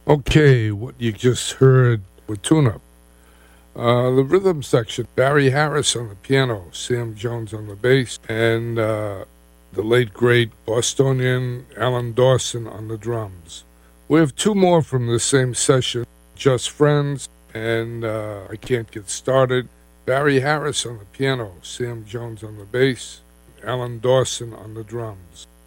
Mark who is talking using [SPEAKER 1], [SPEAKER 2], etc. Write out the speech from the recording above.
[SPEAKER 1] Okay, what you just heard with Tune Up. The rhythm section, Barry Harris on the piano, Sam Jones on the bass, and the late great Bostonian Alan Dawson on the drums. We have two more from the same session, Just Friends and I Can't Get Started. Barry Harris on the piano, Sam Jones on the bass, Alan Dawson on the drums.